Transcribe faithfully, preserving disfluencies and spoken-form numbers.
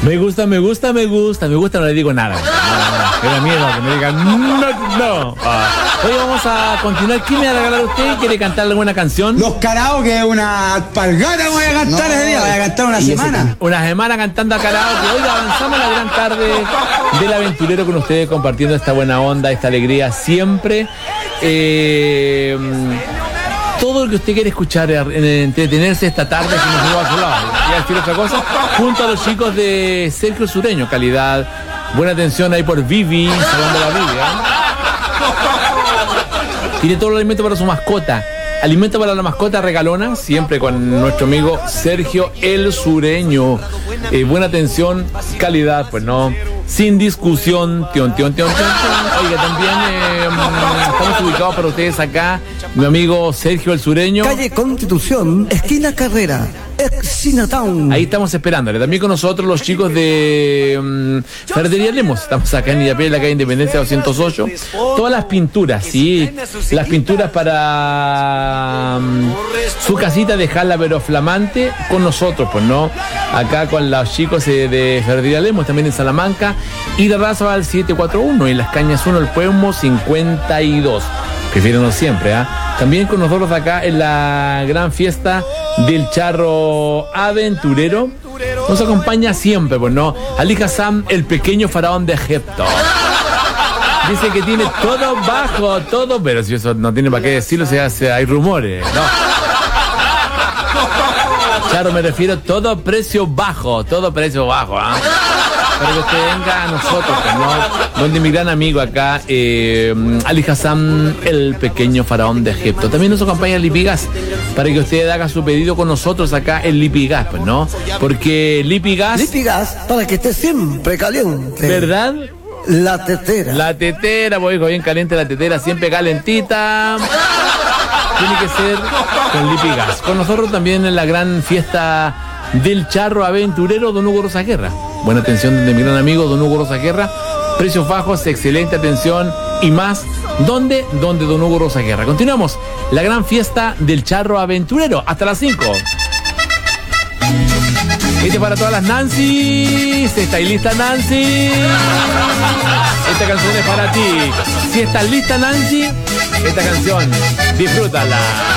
Me gusta, me gusta, me gusta, me gusta, no le digo nada. Me da miedo que me digan no, no. Ah. Hoy vamos a continuar. ¿Qué me va a regalar usted? ¿Quiere cantar alguna canción? Los karaoke, una alpargata voy a cantar No, ese día, voy a cantar una semana. Una semana cantando a karaoke. Hoy avanzamos la gran tarde del aventurero con ustedes, compartiendo esta buena onda, esta alegría siempre. Eh, todo lo que usted quiere escuchar, entretenerse esta tarde, que nos lleva a su lado. Y a decir otra cosa, junto a los chicos de Sergio Sureño, calidad. Buena atención ahí por Vivi, saludando a la Vivi, ¿eh? Tiene todo el alimento para su mascota. Alimento para la mascota regalona, siempre con nuestro amigo Sergio el Sureño. Eh, buena atención, calidad, pues no, sin discusión. Tion, tion, tion, tion, tion. Oiga, también eh, estamos ubicados para ustedes acá, mi amigo Sergio el Sureño. Calle Constitución, esquina Carrera, Exinatown. Ahí estamos esperándole. También con nosotros los chicos de um, Ferretería Lemos. Estamos acá en Illapel, la calle Independencia doscientos ocho. Todas las pinturas, sí. Las pinturas para um, su casita, dejarla pero flamante con nosotros, pues no. Acá con los chicos eh, de Ferretería Lemos, también en Salamanca. Y de Raza al siete cuatro uno. Y Las Cañas uno, el Pueblo cincuenta y dos. Prefiérenos siempre, ¿ah? ¿eh? También con nosotros acá en la gran fiesta del charro aventurero. Nos acompaña siempre, pues no. Ali Hassan, el pequeño faraón de Egipto. Dice que tiene todo bajo, todo, pero si eso no tiene para qué decirlo, se hace, hay rumores, ¿no? Charro, me refiero todo precio bajo, todo precio bajo, ¿ah? ¿eh? Para que usted venga a nosotros, ¿no? Donde mi gran amigo acá, eh, Ali Hassan, el pequeño faraón de Egipto. También nos acompaña Lipigas, para que usted haga su pedido con nosotros acá en Lipigas, pues, ¿no? Porque Lipigas... Lipigas, para que esté siempre caliente. ¿Verdad? La tetera. La tetera, pues, hijo, bien caliente la tetera, siempre calentita. Tiene que ser con Lipigas. Con nosotros también en la gran fiesta del charro aventurero, don Hugo Rosaguerra. Buena atención de mi gran amigo don Hugo Rosaguerra. Precios bajos, excelente atención y más. ¿Dónde? Donde don Hugo Rosaguerra. Continuamos. La gran fiesta del charro aventurero. Hasta las cinco. Este para todas las Nancy. ¿Está lista, Nancy? Esta canción es para ti. Si estás lista, Nancy, esta canción, disfrútala.